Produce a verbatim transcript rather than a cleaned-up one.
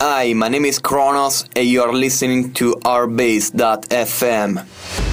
Hi, my name is Kronos and you are listening to Our Base dot F M.